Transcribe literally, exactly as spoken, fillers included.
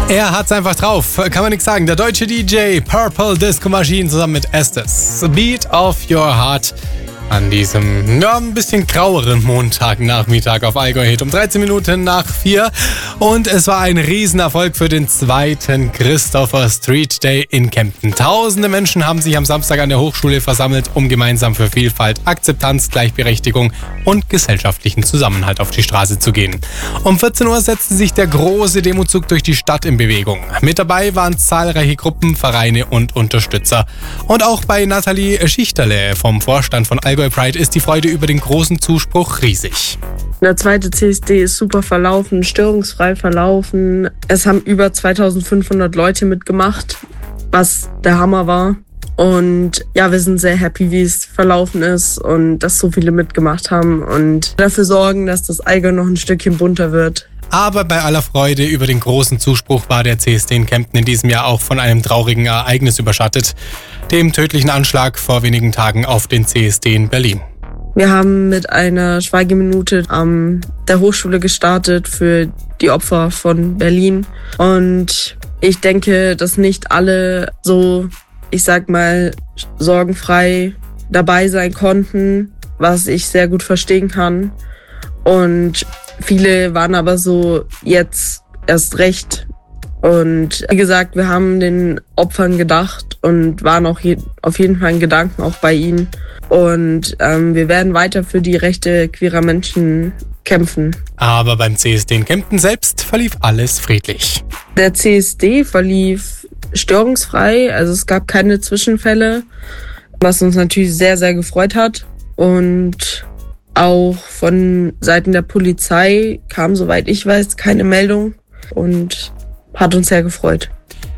Er hat's einfach drauf, kann man nichts sagen. Der deutsche D J Purple Disco Machine zusammen mit Estes. The Beat of Your Heart an diesem, ja, ein bisschen graueren Montagnachmittag auf Allgäu Hit um dreizehn Minuten nach vier. Und es war ein Riesenerfolg für den zweiten Christopher Street Day in Kempten. Tausende Menschen haben sich am Samstag an der Hochschule versammelt, um gemeinsam für Vielfalt, Akzeptanz, Gleichberechtigung und gesellschaftlichen Zusammenhalt auf die Straße zu gehen. Um vierzehn Uhr setzte sich der große Demozug durch die Stadt in Bewegung. Mit dabei waren zahlreiche Gruppen, Vereine und Unterstützer. Und auch bei Nathalie Schichterle vom Vorstand von Allgäu Pride ist die Freude über den großen Zuspruch riesig. Der zweite C S D ist super verlaufen, störungsfrei verlaufen. Es haben über zweitausendfünfhundert Leute mitgemacht, was der Hammer war. Und ja, wir sind sehr happy, wie es verlaufen ist und dass so viele mitgemacht haben und dafür sorgen, dass das Allgäu noch ein Stückchen bunter wird. Aber bei aller Freude über den großen Zuspruch war der C S D in Kempten in diesem Jahr auch von einem traurigen Ereignis überschattet, dem tödlichen Anschlag vor wenigen Tagen auf den C S D in Berlin. Wir haben mit einer Schweigeminute an der Hochschule gestartet für die Opfer von Berlin. Und ich denke, dass nicht alle so, ich sag mal, sorgenfrei dabei sein konnten, was ich sehr gut verstehen kann. Und viele waren aber so jetzt erst recht. Und wie gesagt, wir haben den Opfern gedacht und waren auch je, auf jeden Fall in Gedanken auch bei ihnen. Und ähm, wir werden weiter für die Rechte queerer Menschen kämpfen. Aber beim C S D in Kempten selbst verlief alles friedlich. Der C S D verlief störungsfrei, also es gab keine Zwischenfälle, was uns natürlich sehr, sehr gefreut hat. Und auch von Seiten der Polizei kam, soweit ich weiß, keine Meldung und hat uns sehr gefreut.